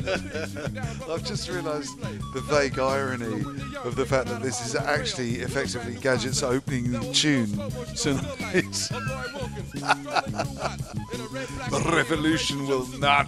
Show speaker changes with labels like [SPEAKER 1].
[SPEAKER 1] I've just realised the vague irony of the fact that this is actually effectively Gadget's opening tune tonight. The revolution will not